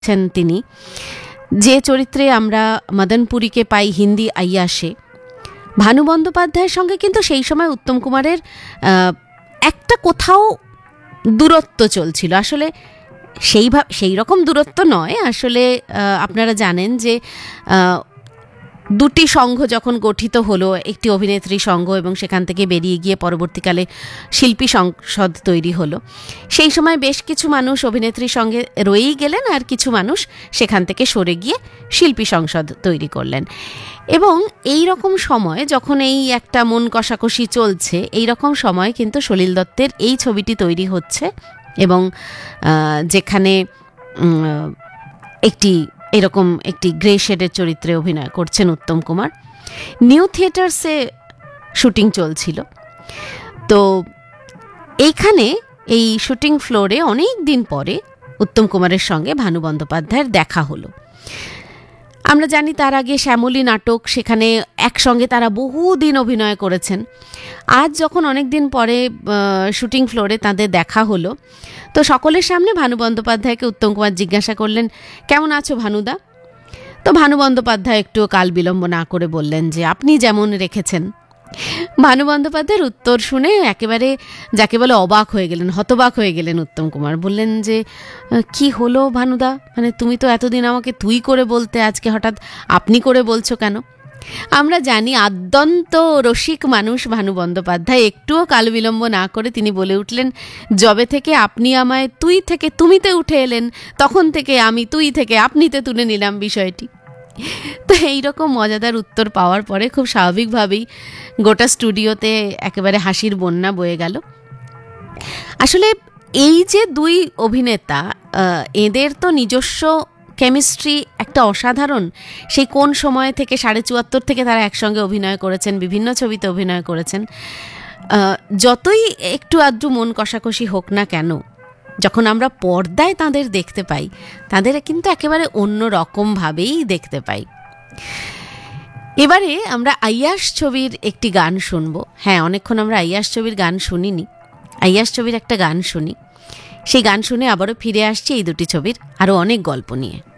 করেছেন তিনি। যে চরিত্রে আমরা মদনপুরীকে পাই হিন্দি আইয়াসে, ভানু বন্দ্যোপাধ্যায়ের সঙ্গে কিন্তু সেই সময় উত্তম কুমারের একটা কোথাও দূরত্ব চলছিল। আসলে সেই রকম দূরত্ব নয়, আসলে আপনারা জানেন যে দুটি সংঘ যখন গঠিত হলো, একটি অভিনেত্রী সংঘ এবং সেখান থেকে বেরিয়ে গিয়ে পরবর্তীকালে শিল্পী সংসদ তৈরি হলো, সেই সময় বেশ কিছু মানুষ অভিনেত্রীর সঙ্গে রয়েই গেলেন, আর কিছু মানুষ সেখান থেকে সরে গিয়ে শিল্পী সংসদ তৈরি করলেন। এবং এই রকম সময় যখন এই একটা মন কষাকষি চলছে, এই রকম সময় কিন্তু সলিল দত্তের এই ছবিটি তৈরি হচ্ছে এবং যেখানে এরকম একটি গ্রে শেডের চরিত্রে অভিনয় করছেন উত্তম কুমার। নিউ থিয়েটার্সে শুটিং চলছিল। তো এইখানে এই শুটিং ফ্লোরে অনেক দিন পরে উত্তম কুমারের সঙ্গে ভানু বন্দ্যোপাধ্যায়ের দেখা হলো। আমরা জানি তার আগে শ্যামলী নাটক, সেখানে একসঙ্গে তারা বহুদিন অভিনয় করেছেন। আজ যখন অনেক দিন পরে শুটিং ফ্লোরে তাদের দেখা হলো, তো সকলের সামনে ভানু বন্দ্যোপাধ্যায়কে উত্তম কুমার জিজ্ঞাসা করলেন, কেমন আছো ভানুদা? তো ভানু বন্দ্যোপাধ্যায় একটু কাল বিলম্ব না করে বললেন যে আপনি যেমন রেখেছেন। ভানু বন্দ্যোপাধ্যায়ের উত্তর শুনে একেবারে যাকে বলে অবাক হয়ে গেলেন, হতবাক হয়ে গেলেন উত্তম কুমার। বললেন যে কি হলো ভানুদা, মানে তুমি তো এতদিন আমাকে তুই করে বলতে, আজকে হঠাৎ আপনি করে বলছো কেন? আমরা জানি আদ্যন্ত রসিক মানুষ ভানু বন্দ্যোপাধ্যায়। একটুও কাল বিলম্ব না করে তিনি বলে উঠলেন, যবে থেকে আপনি আমায় তুই থেকে তুমিতে উঠে এলেন, তখন থেকে আমি তুই থেকে আপনিতে তুলে নিলাম বিষয়টি। তো এইরকম মজাদার উত্তর পাওয়ার পরে খুব স্বাভাবিকভাবেই গোটা স্টুডিওতে একেবারে হাসির বন্যা বয়ে গেল। আসলে এই যে দুই অভিনেতা, এদের তো নিজস্ব কেমিস্ট্রি একটা অসাধারণ। সেই কোন সময় থেকে 74 থেকে তারা একসঙ্গে অভিনয় করেছেন, বিভিন্ন ছবিতে অভিনয় করেছেন। যতই একটু আধটু মন কষাকষি হোক না কেন, যখন আমরা পর্দায় তাদের দেখতে পাই, তাদের কিন্তু একেবারে অন্য রকমভাবেই দেখতে পাই। এবারে আমরা আইয়াস ছবির একটি গান শুনবো। হ্যাঁ, অনেকক্ষণ আমরা আইয়াস ছবির গান শুনিনি। আইয়াস ছবির একটা গান শুনি, সেই গান শুনে আবারও ফিরে আসছি এই দুটি ছবির আরও অনেক গল্প নিয়ে।